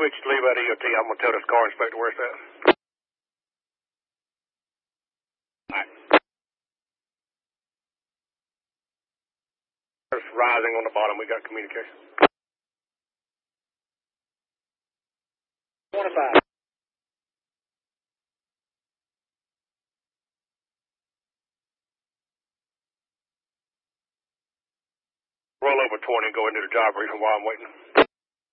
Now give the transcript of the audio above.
switch to leave out EOT. I'm going to tell this car inspector where it's at. Alright. There's rising on the bottom. We got communication. 25. Roll over 20 and go into the job briefing while I'm waiting.